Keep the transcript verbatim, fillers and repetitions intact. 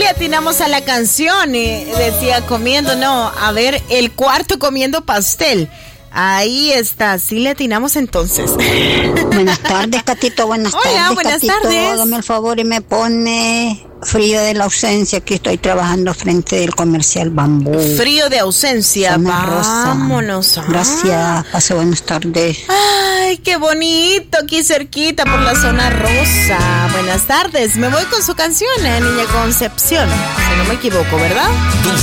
atinamos a la canción. Y decía comiendo, no, a ver, el cuarto comiendo pastel. Ahí está, sí le atinamos entonces. Buenas tardes, Catito, buenas Hola, tardes, buenas Catito. tardes. Dame el favor y me pone Frío de la Ausencia. Aquí estoy trabajando frente del comercial Bambú. Frío de ausencia, Zona Rosa. vámonos. Ah. Gracias, pase buenas tardes. Ay, qué bonito, aquí cerquita por la zona rosa. Buenas tardes, me voy con su canción, ¿eh? Niña Concepción, si no me equivoco, ¿verdad?